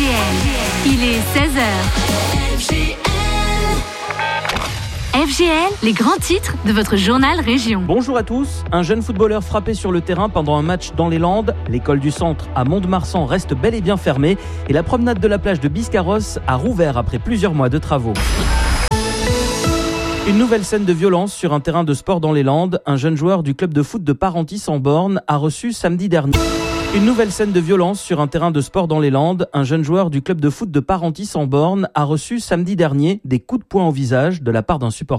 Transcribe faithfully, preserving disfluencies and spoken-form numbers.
L. Il est seize heures. F G L. F G L, les grands titres de votre journal Région. Bonjour à tous. Un jeune footballeur frappé sur le terrain pendant un match dans les Landes. L'école du centre à Mont-de-Marsan reste bel et bien fermée. Et la promenade de la plage de Biscarrosse a rouvert après plusieurs mois de travaux. Une nouvelle scène de violence sur un terrain de sport dans les Landes. Un jeune joueur du club de foot de Parentis-en-Born a reçu samedi dernier. Une nouvelle scène de violence sur un terrain de sport dans les Landes. Un jeune joueur du club de foot de Parentis-en-Born a reçu samedi dernier des coups de poing au visage de la part d'un supporter.